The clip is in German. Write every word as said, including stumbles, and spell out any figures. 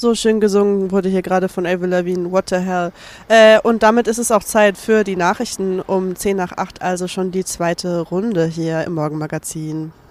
So schön gesungen wurde hier gerade von Avril Lavigne, What the Hell. Äh, und damit ist es auch Zeit für die Nachrichten um zehn nach acht, also schon die zweite Runde hier im Morgenmagazin.